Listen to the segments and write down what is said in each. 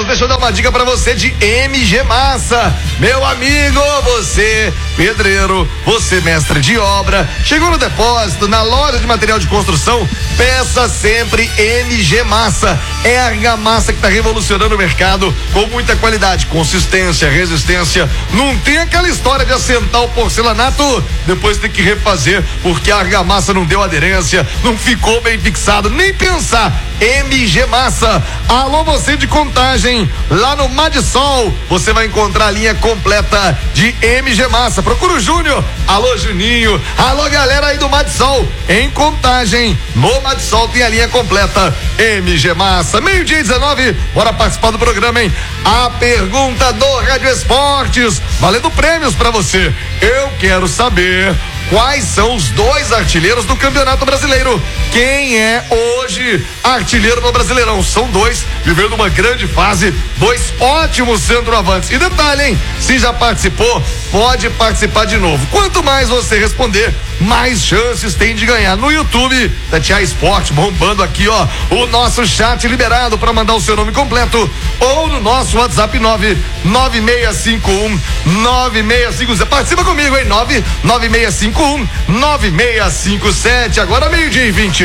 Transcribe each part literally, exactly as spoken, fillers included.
Matheus, deixa eu dar uma dica pra você de M G Massa. Meu amigo, você pedreiro, você mestre de obra, chegou no depósito, na loja de material de construção, peça sempre M G Massa. É a argamassa que tá revolucionando o mercado com muita qualidade, consistência, resistência. Não tem aquela história de assentar o porcelanato, depois tem que refazer porque a argamassa não deu aderência, não ficou bem fixado, nem pensar. M G Massa. Alô, você de Contagem, lá no Madsol, você vai encontrar a linha completa de M G Massa. Procura o Júnior. Alô, Juninho. Alô, galera aí do Madsol. Em Contagem, no Madsol tem a linha completa M G Massa. Meio-dia e dezenove, bora participar do programa, hein? A pergunta do Rádio Esportes, valendo prêmios pra você. Eu quero saber quais são os dois artilheiros do Campeonato Brasileiro. Quem é hoje artilheiro no Brasileirão? São dois, vivendo uma grande fase, dois ótimos centroavantes. E detalhe, hein? Se já participou, pode participar de novo. Quanto mais você responder, mais chances tem de ganhar. No YouTube, Tatiá Esporte, bombando aqui, ó, o nosso chat liberado para mandar o seu nome completo, ou no nosso WhatsApp nove nove seis cinco um nove seis cinco zero. Participa comigo, hein? nove nove seis cinco um nove seis cinco sete. Agora meio-dia e vinte.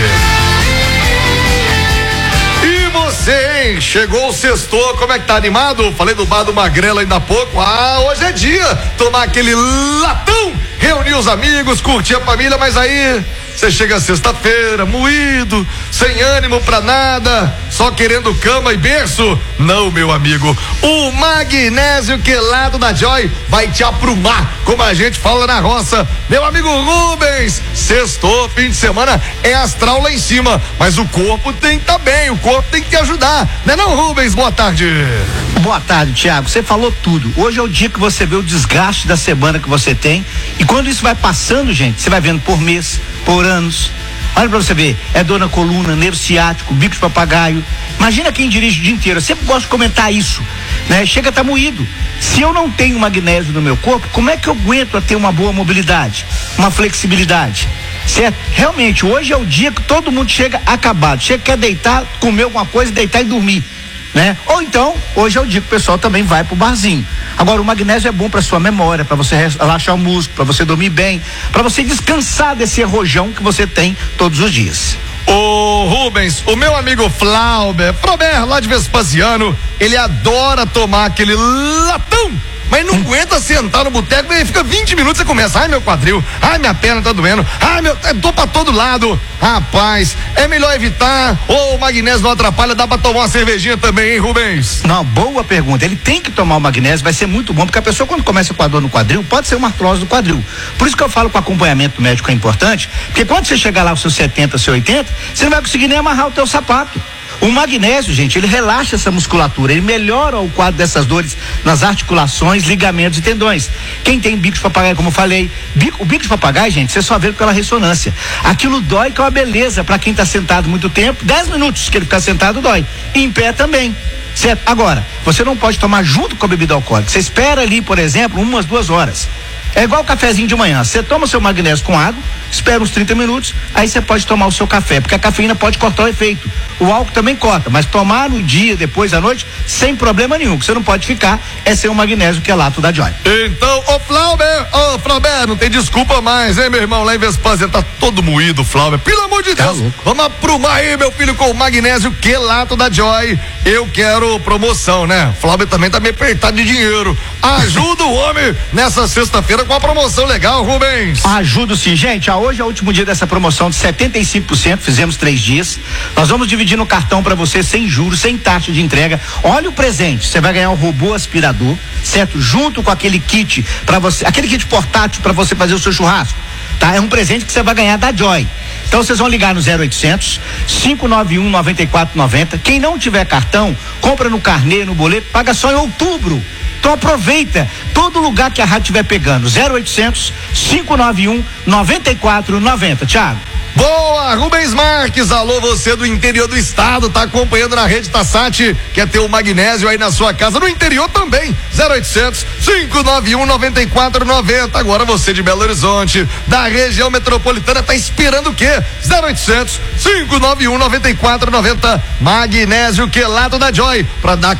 E você, hein? Chegou o sextou, como é que tá, animado? Falei do bar do Magrelo ainda há pouco. Ah, hoje é dia, tomar aquele latão, reunir os amigos, curtir a família, mas aí você chega sexta-feira, moído, sem ânimo pra nada, só querendo cama e berço. Não, meu amigo, o magnésio quelado da Joy vai te aprumar, como a gente fala na roça. Meu amigo Rubens, sextou, fim de semana, é astral lá em cima, mas o corpo tem que estar bem, o corpo tem que te ajudar, né não, Rubens? Boa tarde. Boa tarde, Thiago, você falou tudo. Hoje é o dia que você vê o desgaste da semana que você tem, e quando isso vai passando, gente, você vai vendo por mês, por anos. Olha pra você ver, é dor na coluna, nervo ciático, bico de papagaio. Imagina quem dirige o dia inteiro. Eu sempre gosto de comentar isso, né? Chega a tá moído. Se eu não tenho magnésio no meu corpo, como é que eu aguento a ter uma boa mobilidade, uma flexibilidade? Certo? Realmente, hoje é o dia que todo mundo chega acabado, chega, quer deitar, comer alguma coisa, deitar e dormir, né? Ou então, hoje é o dia que o pessoal também vai pro barzinho. Agora, o magnésio é bom para sua memória, para você relaxar o músculo, para você dormir bem, para você descansar desse arrojão que você tem todos os dias. Ô Rubens, o meu amigo Flauber, Frober, lá de Vespasiano, ele adora tomar aquele latão, mas não aguenta sentar no boteco, e fica vinte minutos e começa, ai meu quadril, ai minha perna tá doendo, ai meu, é dor pra todo lado. Rapaz, é melhor evitar, ou o magnésio não atrapalha, dá pra tomar uma cervejinha também, hein, Rubens? Não, boa pergunta, ele tem que tomar o magnésio, vai ser muito bom, porque a pessoa quando começa com a dor no quadril, pode ser uma artrose do quadril. Por isso que eu falo que o acompanhamento médico é importante, porque quando você chegar lá aos seus setenta, seus oitenta, você não vai conseguir nem amarrar o teu sapato. O magnésio, gente, ele relaxa essa musculatura, ele melhora o quadro dessas dores nas articulações, ligamentos e tendões. Quem tem bico de papagaio, como eu falei, bico, o bico de papagaio, gente, você só vê pela ressonância. Aquilo dói, que é uma beleza para quem está sentado muito tempo, dez minutos que ele ficar sentado dói. E em pé também. Certo? Agora, você não pode tomar junto com a bebida alcoólica. Você espera ali, por exemplo, umas duas horas. É igual o cafezinho de manhã. Você toma o seu magnésio com água, espera uns trinta minutos, aí você pode tomar o seu café, porque a cafeína pode cortar o efeito. O álcool também corta, mas tomar no dia, depois da noite, sem problema nenhum. O que você não pode ficar é sem o magnésio quelato da Joy. Então, ô Flauber, ô Flauber, não tem desculpa mais, hein, meu irmão? Lá em Vespasiano tá todo moído, Flauber. Pelo amor de Deus, tá, vamos aprumar aí, meu filho, com o magnésio quelato da Joy. Eu quero promoção, né? Flauber também tá meio apertado de dinheiro. Ajuda o homem nessa sexta-feira com a promoção legal, Rubens. Ajudo sim, gente. Ah, hoje é o último dia dessa promoção de setenta e cinco por cento, fizemos três dias. Nós vamos dividir no cartão para você sem juros, sem taxa de entrega. Olha o presente, você vai ganhar um robô aspirador, certo? Junto com aquele kit para você, aquele kit portátil para você fazer o seu churrasco, tá? É um presente que você vai ganhar da Joy. Então vocês vão ligar no zero oitocentos, cinco nove um, nove quatro nove zero. Quem não tiver cartão, compra no carnê, no boleto, paga só em outubro. Então aproveita, todo lugar que a rádio estiver pegando, zero oitocentos, cinco nove um, nove quatro nove zero. Thiago. Boa, Rubens Marques, alô, você do interior do estado, tá acompanhando na rede Tassat, quer ter o magnésio aí na sua casa, no interior também, zero oitocentos, cinco nove um, nove quatro nove zero. Agora você de Belo Horizonte, da região metropolitana, tá esperando o quê? zero oitocentos, cinco nove um, nove quatro nove zero, magnésio quelado da Joy, pra dar